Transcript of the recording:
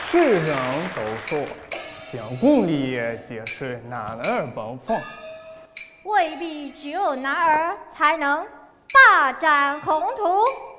世人都说，建功立业皆是男儿本分， 未必只有男儿才能大展宏图。